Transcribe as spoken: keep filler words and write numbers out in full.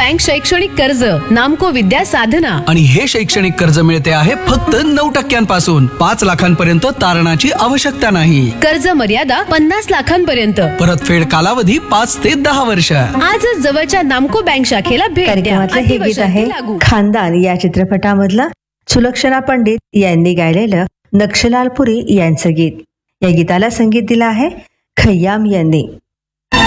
Bank शैक्षणिक कर्ज, नामको विद्या साधना. आणि हे शैक्षणिक कर्ज मिळते आहे फक्त नऊ टक्क्यांपासून. पाच लाखांपर्यंत तारणाची आवश्यकता नाही. कर्ज मर्यादा पन्नास लाखांपर्यंत. परतफेड कालावधी पाच ते दहा वर्ष. आजच जवळच्या नामको बँक शाखेला भेट द्या. कार्यक्रमातलं हे गीत आहे लागू. खानदान या चित्रपटामधलं सुलक्षणा पंडित यांनी गायलेलं नक्षलालपुरी यांचं गीत. या गीताला संगीत दिलं आहे खय्याम यांनी.